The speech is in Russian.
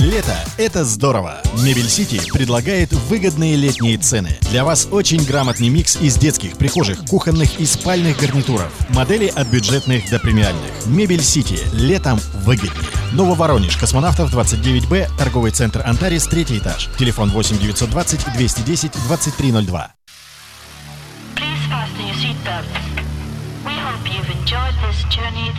Лето – это здорово! Мебель Сити предлагает выгодные летние цены. Для вас очень грамотный микс из детских, прихожих, кухонных и спальных гарнитуров. Модели от бюджетных до премиальных. Мебель Сити. Летом выгоднее. Нововоронеж, Космонавтов 29Б, торговый центр Антарес, 3 этаж. Телефон 8 920 210 2302. Please fasten your seatbelts. We hope you've enjoyed this journey